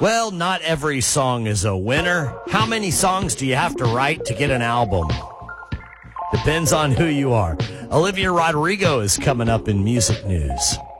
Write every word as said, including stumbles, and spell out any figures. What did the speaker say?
Well, not every song is a winner. How many songs do you have to write to get an album? Depends on who you are. Olivia Rodrigo is coming up in music news.